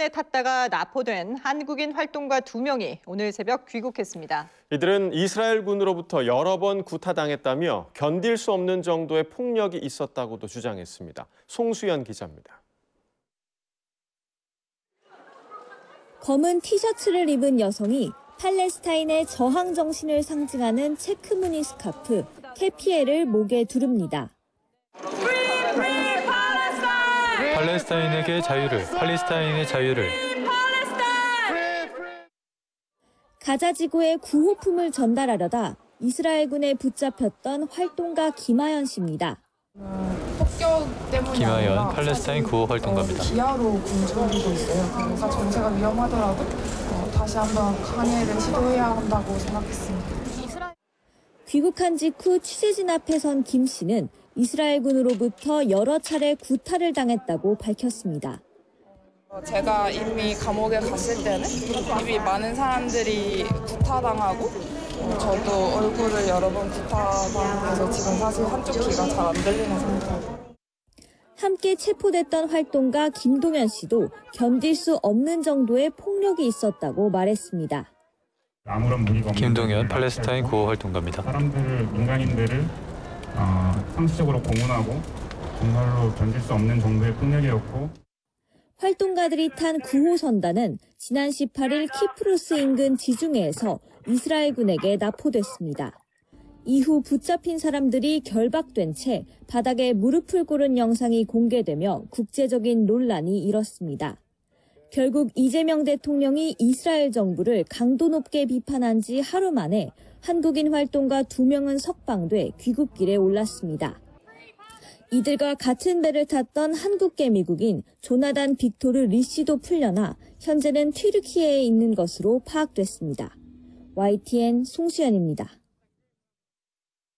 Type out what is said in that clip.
선단에 탔다가 납포된 한국인 활동가 2명이 오늘 새벽 귀국했습니다. 이들은 이스라엘군으로부터 여러 번 구타당했다며 견딜 수 없는 정도의 폭력이 있었다고도 주장했습니다. 송수연 기자입니다. 검은 티셔츠를 입은 여성이 팔레스타인의 저항 정신을 상징하는 체크 무늬 스카프 케피에를 목에 두릅니다. 팔레스타인에게 자유를, 팔레스타인의 자유를. 가자 지구에 구호품을 전달하려다 이스라엘군에 붙잡혔던 활동가 김하연 씨입니다. 폭격 때문이 김하연, 아니라 팔레스타인 구호 활동가입니다. 기아로 굶주리고 있어요. 그래서 정체가 위험하더라도 다시 한번 강해를 시도해야 한다고 생각했습니다. 귀국한 직후 취재진 앞에 선 김 씨는 이스라엘군으로부터 여러 차례 구타를 당했다고 밝혔습니다. 제가 이미 감옥에 갔을 때는 이미 많은 사람들이 구타당하고 저도 얼굴을 여러 번 구타당해서 지금 사실 한쪽 귀가 잘 안 들리는 상태예요. 함께 체포됐던 활동가 김동현 씨도 견딜 수 없는 정도의 폭력이 있었다고 말했습니다. 아무런 무기가 없는 김동현 팔레스타인 구호 활동가입니다. 사람들을, 민간인들을 상시적으로 공훈하고 정말로 견딜 수 없는 정도의 폭력이었고 활동가들이 탄 9호 선단은 지난 18일 키프로스 인근 지중해에서 이스라엘군에게 납포됐습니다. 이후 붙잡힌 사람들이 결박된 채 바닥에 무릎을 꿇은 영상이 공개되며 국제적인 논란이 일었습니다. 결국 이재명 대통령이 이스라엘 정부를 강도 높게 비판한 지 하루 만에 한국인 활동가 2명은 석방돼 귀국길에 올랐습니다. 이들과 같은 배를 탔던 한국계 미국인 조나단 빅토르 리 씨도 풀려나 현재는 튀르키예에 있는 것으로 파악됐습니다. YTN 송수연입니다.